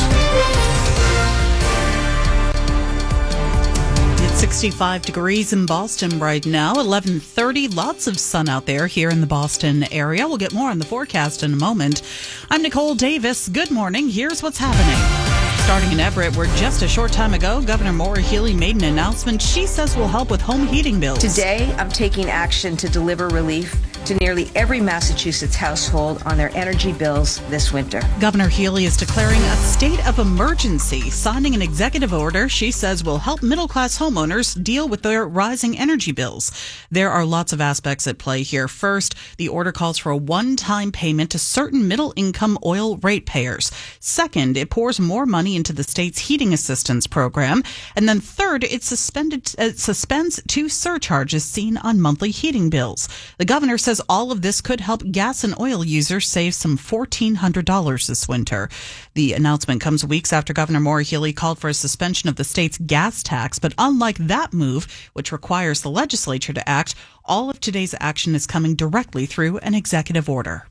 It's 65 degrees in Boston right now, 11:30. Lots of sun out there here in the Boston area. We'll get more on the forecast in a moment. I'm Nicole Davis. Good morning. Here's what's happening. Starting in Everett, where just a short time ago, Governor Maura Healey made an announcement she says will help with home heating bills. Today, I'm taking action to deliver relief to nearly every Massachusetts household on their energy bills this winter. Governor Healey is declaring a state of emergency, signing an executive order she says will help middle-class homeowners deal with their rising energy bills. There are lots of aspects at play here. First, the order calls for a one-time payment to certain middle-income oil ratepayers. Second, it pours more money into the state's heating assistance program. And then third, it suspends 2 surcharges seen on monthly heating bills. The governor says all of this could help gas and oil users save some $1,400 this winter. The announcement comes weeks after Governor Maura Healey called for a suspension of the state's gas tax. But unlike that move, which requires the legislature to act, all of today's action is coming directly through an executive order.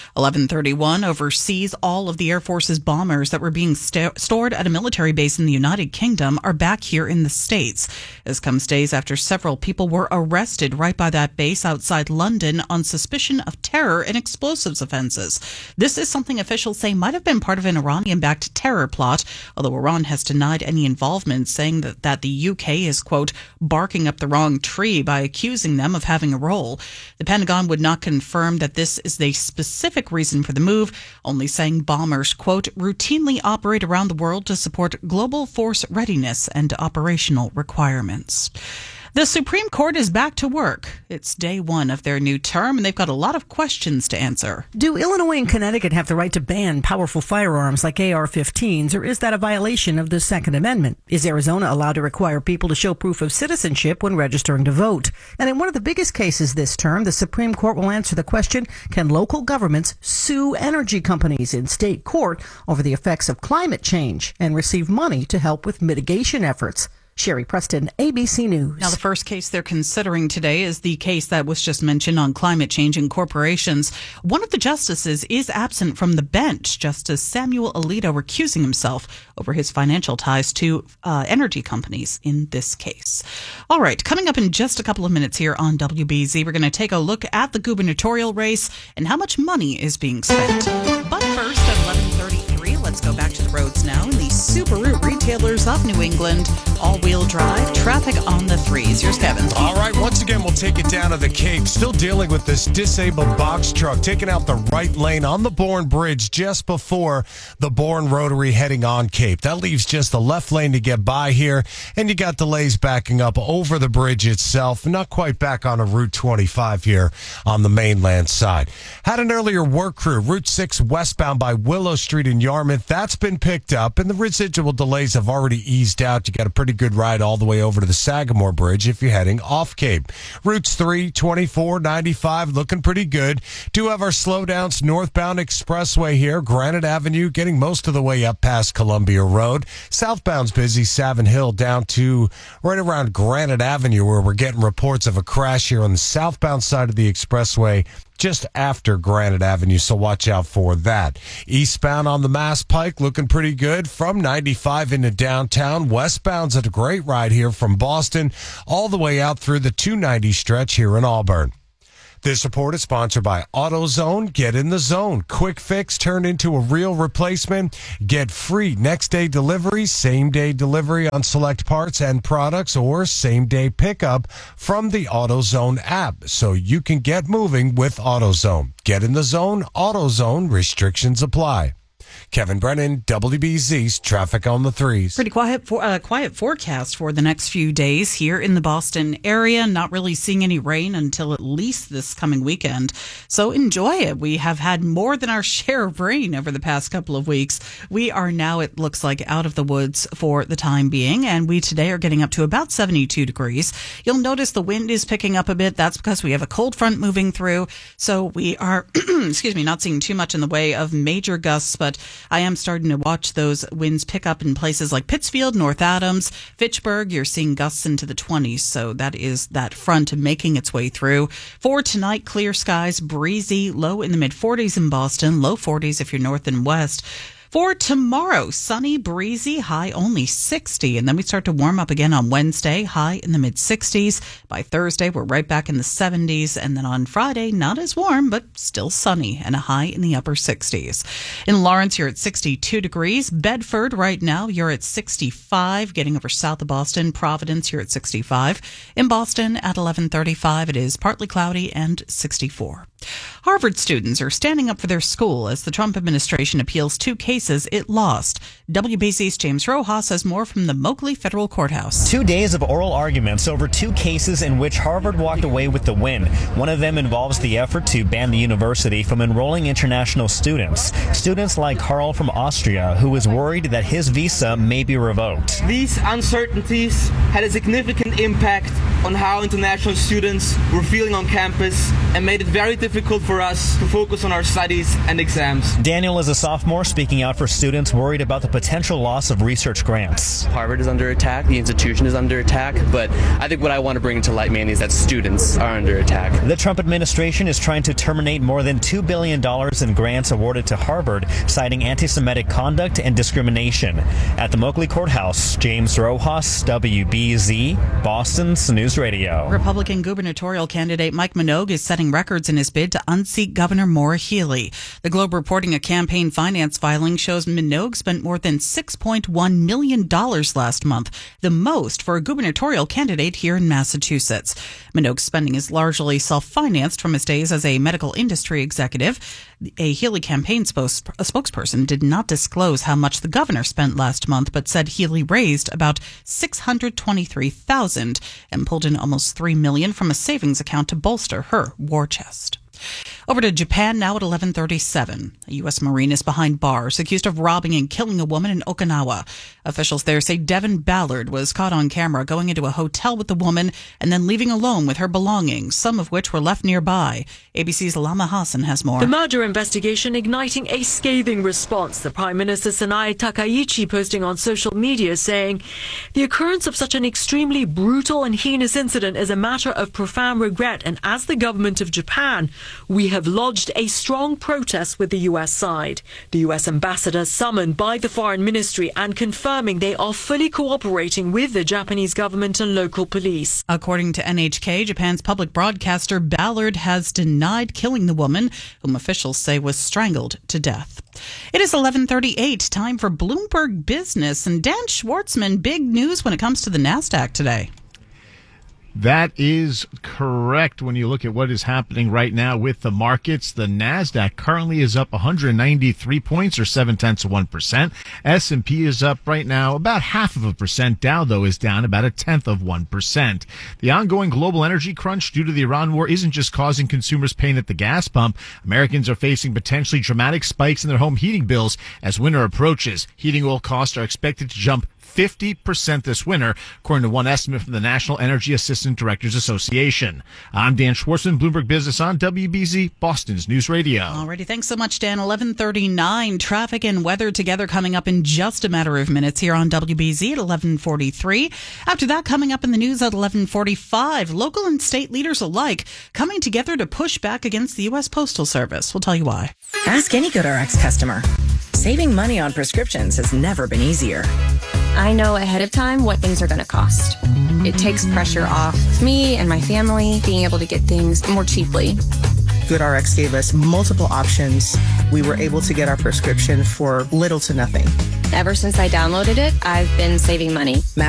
11:31 overseas, all of the Air Force's bombers that were being stored at a military base in the United Kingdom are back here in the States. This comes days after several people were arrested right by that base outside London on suspicion of terror and explosives offenses. This is something officials say might have been part of an Iranian-backed terror plot, although Iran has denied any involvement, saying that the UK is, quote, barking up the wrong tree by accusing them of having a role. The Pentagon would not confirm that this is the specific reason for the move, only saying bombers, quote, routinely operate around the world to support global force readiness and operational requirements. The Supreme Court is back to work. It's day 1 of their new term, and they've got a lot of questions to answer. Do Illinois and Connecticut have the right to ban powerful firearms like AR-15s, or is that a violation of the Second Amendment? Is Arizona allowed to require people to show proof of citizenship when registering to vote? And in one of the biggest cases this term, the Supreme Court will answer the question, can local governments sue energy companies in state court over the effects of climate change and receive money to help with mitigation efforts? Sherry Preston, ABC News. Now, the first case they're considering today is the case that was just mentioned on climate change and corporations. One of the justices is absent from the bench. Justice Samuel Alito recusing himself over his financial ties to energy companies in this case. All right, coming up in just a couple of minutes here on WBZ, we're going to take a look at the gubernatorial race and how much money is being spent. But first, at 11:33, let's go back to the roads now. And the Subaru retailers of New England all-wheel drive. Traffic on the 3s. Here's Kevin. All right, once again, we'll take it down to the Cape. Still dealing with this disabled box truck taking out the right lane on the Bourne Bridge just before the Bourne Rotary heading on Cape. That leaves just the left lane to get by here, and you got delays backing up over the bridge itself. Not quite back on a Route 25 here on the mainland side. Had an earlier work crew, Route 6 westbound by Willow Street in Yarmouth. That's been picked up, and the residual delays have already eased out. You got a pretty good ride all the way over to the Sagamore Bridge if you're heading off Cape. Routes 3, 24, 95 looking pretty good. Do have our slowdowns northbound expressway here. Granite Avenue getting most of the way up past Columbia Road. Southbound's busy, Savin Hill down to right around Granite Avenue, where we're getting reports of a crash here on the southbound side of the expressway just after Granite Avenue, so watch out for that. Eastbound on the Mass Pike looking pretty good from 95 into downtown. Westbound's at a great ride here from Boston all the way out through the 290 stretch here in Auburn. This report is sponsored by AutoZone. Get in the zone. Quick fix turned into a real replacement. Get free next day delivery, same day delivery on select parts and products, or same day pickup from the AutoZone app, so you can get moving with AutoZone. Get in the zone. AutoZone. Restrictions apply. Kevin Brennan, WBZ's Traffic on the 3s. Pretty quiet forecast for the next few days here in the Boston area. Not really seeing any rain until at least this coming weekend. So enjoy it. We have had more than our share of rain over the past couple of weeks. We are now, it looks like, out of the woods for the time being. And we today are getting up to about 72 degrees. You'll notice the wind is picking up a bit. That's because we have a cold front moving through. So we are, not seeing too much in the way of major gusts, but I am starting to watch those winds pick up in places like Pittsfield, North Adams, Fitchburg. You're seeing gusts into the 20s, so that is that front making its way through. For tonight, clear skies, breezy, low in the mid-40s in Boston, low 40s if you're north and west. For tomorrow, sunny, breezy, high only 60. And then we start to warm up again on Wednesday, high in the mid-60s. By Thursday, we're right back in the 70s. And then on Friday, not as warm, but still sunny and a high in the upper 60s. In Lawrence, you're at 62 degrees. Bedford, right now, you're at 65, getting over south of Boston. Providence, you're at 65. In Boston, at 11:35, it is partly cloudy and 64. Harvard students are standing up for their school as the Trump administration appeals two cases it lost. WBZ's James Rojas has more from the Moakley Federal Courthouse. 2 days of oral arguments over two cases in which Harvard walked away with the win. One of them involves the effort to ban the university from enrolling international students. Students like Carl from Austria, who is worried that his visa may be revoked. These uncertainties had a significant impact on how international students were feeling on campus and made it very difficult for us to focus on our studies and exams. Daniel is a sophomore speaking out for students worried about the potential loss of research grants. Harvard is under attack, the institution is under attack, but I think what I want to bring to light mainly is that students are under attack. The Trump administration is trying to terminate more than $2 billion in grants awarded to Harvard, citing anti-Semitic conduct and discrimination. At the Moakley Courthouse, James Rojas, WBZ, Boston's News Radio. Republican gubernatorial candidate Mike Minogue is setting records in his bid to unseat Governor Maura Healey. The Globe reporting a campaign finance filing shows Minogue spent more than $6.1 million last month, the most for a gubernatorial candidate here in Massachusetts. Minogue's spending is largely self-financed from his days as a medical industry executive. A Healey campaign spokesperson did not disclose how much the governor spent last month, but said Healey raised about $623,000 and pulled in almost $3 million from a savings account to bolster her war chest. Over to Japan now at 11:37. A U.S. Marine is behind bars, accused of robbing and killing a woman in Okinawa. Officials there say Devin Ballard was caught on camera going into a hotel with the woman and then leaving alone with her belongings, some of which were left nearby. ABC's Lama Hassan has more. The murder investigation igniting a scathing response. The Prime Minister Sanae Takaichi posting on social media saying, "The occurrence of such an extremely brutal and heinous incident is a matter of profound regret, and as the government of Japan, "We have lodged a strong protest with the U.S. side." The U.S. ambassador summoned by the Foreign Ministry and confirming they are fully cooperating with the Japanese government and local police. According to NHK, Japan's public broadcaster Ballard has denied killing the woman, whom officials say was strangled to death. It is 11:38, time for Bloomberg Business. And Dan Schwartzman, big news when it comes to the NASDAQ today. That is correct. When you look at what is happening right now with the markets, the NASDAQ currently is up 193 points or 0.7%. S&P is up right now about 0.5%. Dow, though, is down about 0.1%. The ongoing global energy crunch due to the Iran war isn't just causing consumers pain at the gas pump. Americans are facing potentially dramatic spikes in their home heating bills as winter approaches. Heating oil costs are expected to jump 50% this winter, according to one estimate from the National Energy Assistant Directors Association. I'm Dan Schwartzman, Bloomberg Business on WBZ, Boston's News Radio. Alrighty, thanks so much, Dan. 11:39, traffic and weather together coming up in just a matter of minutes here on WBZ at 11:43. After that, coming up in the news at 11:45, local and state leaders alike coming together to push back against the U.S. Postal Service. We'll tell you why. Ask any GoodRx customer. Saving money on prescriptions has never been easier. I know ahead of time what things are going to cost. It takes pressure off me and my family being able to get things more cheaply. GoodRx gave us multiple options. We were able to get our prescription for little to nothing. Ever since I downloaded it, I've been saving money.